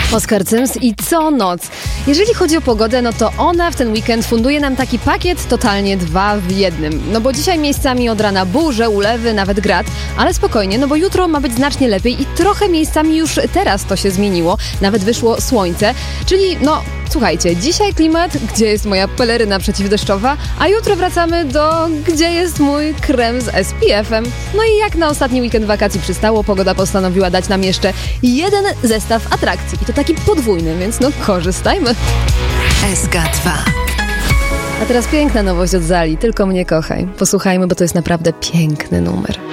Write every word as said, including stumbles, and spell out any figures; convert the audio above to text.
Oskar Cyms i co noc. Jeżeli chodzi o pogodę, no to ona w ten weekend funduje nam taki pakiet totalnie dwa w jednym. No bo dzisiaj miejscami od rana burze, ulewy, nawet grad, ale spokojnie, no bo jutro ma być znacznie lepiej i trochę miejscami już teraz to się zmieniło. Nawet wyszło słońce, czyli no słuchajcie, dzisiaj klimat, gdzie jest moja peleryna przeciwdeszczowa, a jutro wracamy do gdzie jest mój krem z S P F-em. No i jak na ostatni weekend wakacji przystało, pogoda postanowiła dać nam jeszcze jeden zestaw atrakcji. I to taki podwójny, więc no korzystajmy. S G dwa. A teraz piękna nowość od Zali, Tylko mnie kochaj. Posłuchajmy, bo to jest naprawdę piękny numer.